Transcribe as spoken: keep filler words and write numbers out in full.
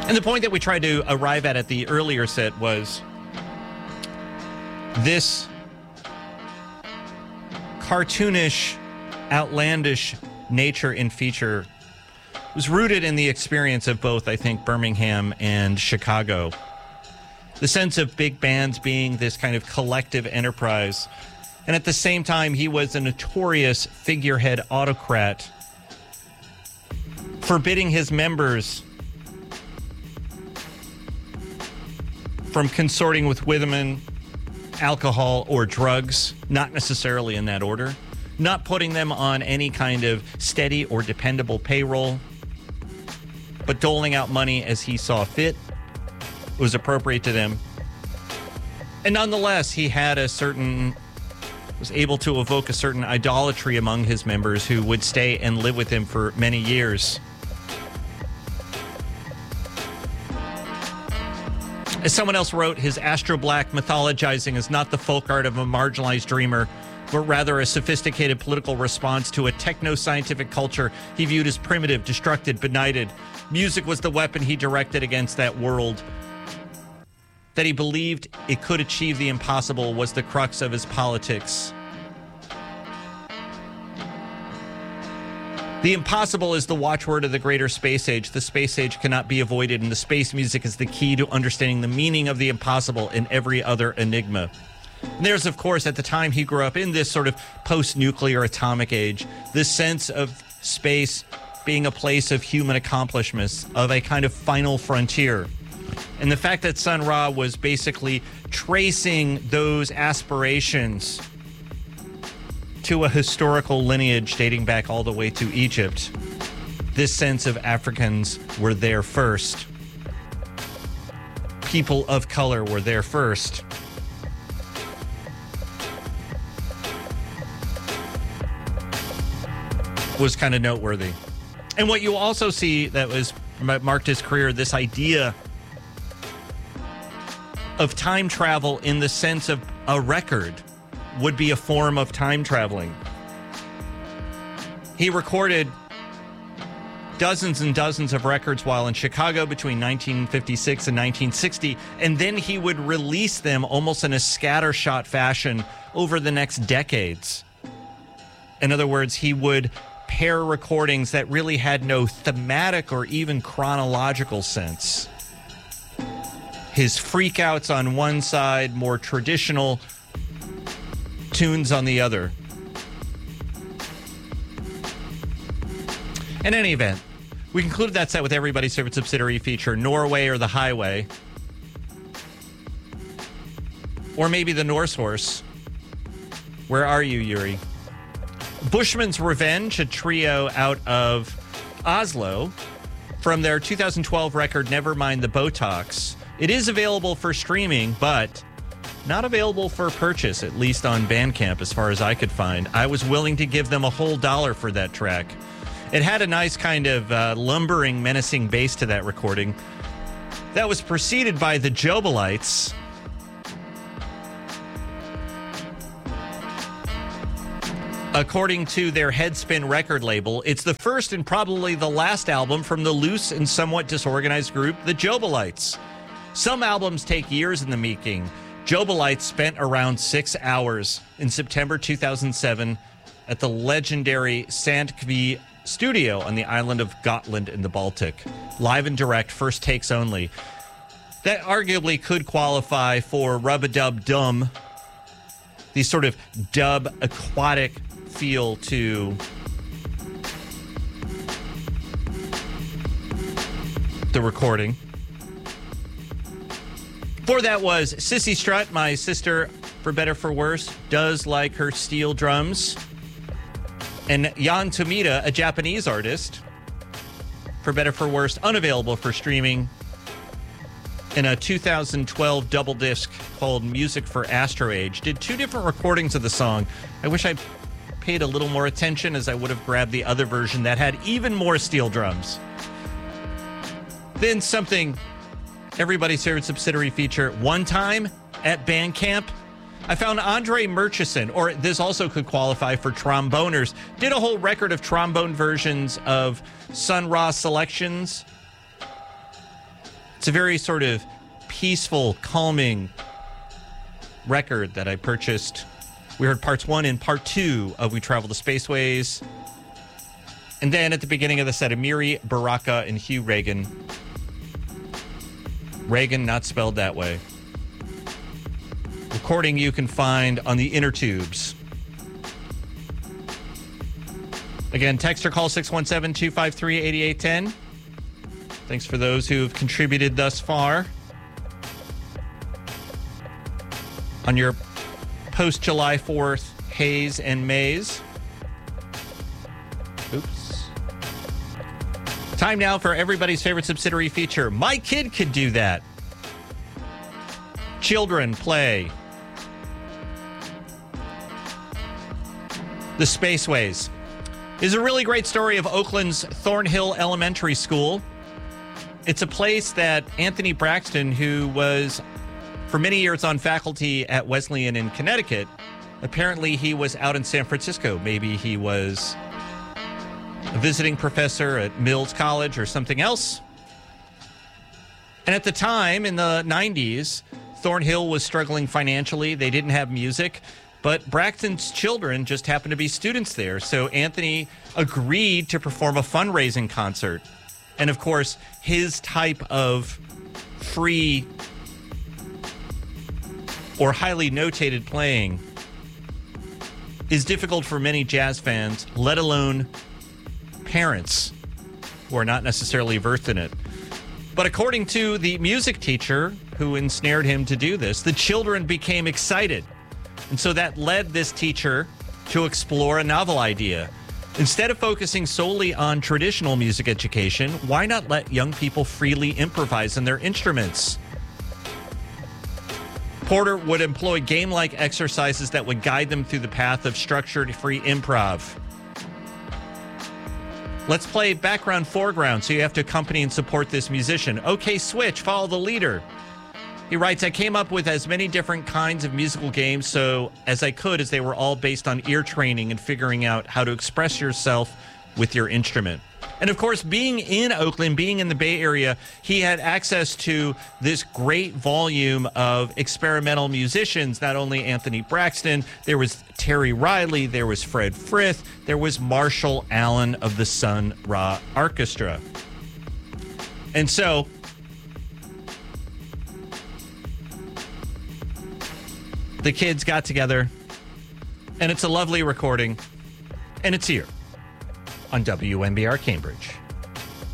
And the point that we tried to arrive at at the earlier set was this cartoonish, outlandish nature and feature was rooted in the experience of both, I think, Birmingham and Chicago. The sense of big bands being this kind of collective enterprise. And at the same time, he was a notorious figurehead autocrat, forbidding his members from consorting with women, alcohol, or drugs, not necessarily in that order, not putting them on any kind of steady or dependable payroll, but doling out money as he saw fit. It was appropriate to them. And nonetheless, he had a certain, was able to evoke a certain idolatry among his members who would stay and live with him for many years. As someone else wrote, his Astro Black mythologizing is not the folk art of a marginalized dreamer, but rather a sophisticated political response to a techno-scientific culture he viewed as primitive, destructive, benighted. Music was the weapon he directed against that world. That he believed it could achieve the impossible was the crux of his politics. The impossible is the watchword of the greater space age. The space age cannot be avoided, and the space music is the key to understanding the meaning of the impossible in every other enigma. And there's, of course, at the time he grew up in this sort of post-nuclear atomic age, this sense of space being a place of human accomplishments, of a kind of final frontier. And the fact that Sun Ra was basically tracing those aspirations to a historical lineage dating back all the way to Egypt. This sense of Africans were there first. People of color were there first. Was kind of noteworthy. And what you also see that was marked his career, this idea of time travel in the sense of a record would be a form of time traveling. He recorded dozens and dozens of records while in Chicago between nineteen fifty-six and nineteen sixty, and then he would release them almost in a scattershot fashion over the next decades. In other words, he would pair recordings that really had no thematic or even chronological sense. His freakouts on one side, more traditional tunes on the other. In any event, we concluded that set with everybody's favorite subsidiary feature, Norway or the Highway. Or maybe the Norse Horse. Where are you, Yuri? Bushman's Revenge, a trio out of Oslo, from their two thousand twelve record, Nevermind the Botox. It is available for streaming, but not available for purchase, at least on Bandcamp, as far as I could find. I was willing to give them a whole dollar for that track. It had a nice kind of uh, lumbering, menacing bass to that recording. That was preceded by the Jobelites. According to their Headspin record label, it's the first and probably the last album from the loose and somewhat disorganized group, the Jobelites. Some albums take years in the making. Jobelites spent around six hours in September two thousand seven at the legendary Sandkvi studio on the island of Gotland in the Baltic. Live and direct, first takes only. That arguably could qualify for rub-a-dub-dum, the sort of dub aquatic feel to the recording. Before that was Sissy Strut. My sister, for better for worse, does like her steel drums. And Jan Tomita, a Japanese artist, for better for worse, unavailable for streaming, in a two thousand twelve double disc called Music for Astro Age, did two different recordings of the song. I wish I paid a little more attention, as I would have grabbed the other version that had even more steel drums. Then something everybody's favorite subsidiary feature, One Time at Bandcamp. I found Andre Murchison, or this also could qualify for tromboners, did a whole record of trombone versions of Sun Ra selections. It's a very sort of peaceful, calming record that I purchased. We heard parts one and part two of We Travel the Spaceways. And then at the beginning of the set, Amiri Baraka and Hugh Reagan. Reagan, not spelled that way. Recording you can find on the inner tubes. Again, text or call six one seven, two five three, eight eight one zero. Thanks for those who have contributed thus far. On your post-July fourth haze and maze. Oops. Time now for everybody's favorite subsidiary feature. My kid could do that. Children play The Spaceways. Is a really great story of Oakland's Thornhill Elementary School. It's a place that Anthony Braxton, who was for many years on faculty at Wesleyan in Connecticut, apparently he was out in San Francisco. Maybe he was a visiting professor at Mills College or something else. And at the time, in the nineties, Thornhill was struggling financially. They didn't have music, but Braxton's children just happened to be students there. So Anthony agreed to perform a fundraising concert. And of course, his type of free or highly notated playing is difficult for many jazz fans, let alone parents who are not necessarily versed in it. But according to the music teacher who ensnared him to do this, the children became excited. And so that led this teacher to explore a novel idea. Instead of focusing solely on traditional music education, why not let young people freely improvise on their instruments? Porter would employ game-like exercises that would guide them through the path of structured free improv. Let's play background, foreground, so you have to accompany and support this musician. Okay, switch, follow the leader. He writes, I came up with as many different kinds of musical games so as I could, as they were all based on ear training and figuring out how to express yourself with your instrument. And of course, being in Oakland, being in the Bay Area, he had access to this great volume of experimental musicians, not only Anthony Braxton, there was Terry Riley, there was Fred Frith, there was Marshall Allen of the Sun Ra Orchestra. And so the kids got together, and it's a lovely recording, and it's here on W M B R Cambridge.